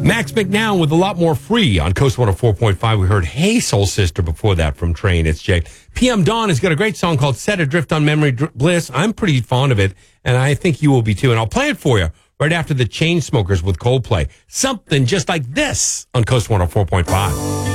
Max McNown with a lot more free on Coast 104.5. We heard Hey Soul Sister before that from Train. It's Jay. PM Dawn has got a great song called Set Adrift on Memory Bliss. I'm pretty fond of it, and I think you will be too. And I'll play it for you right after the Chainsmokers with Coldplay. Something just like this on Coast 104.5.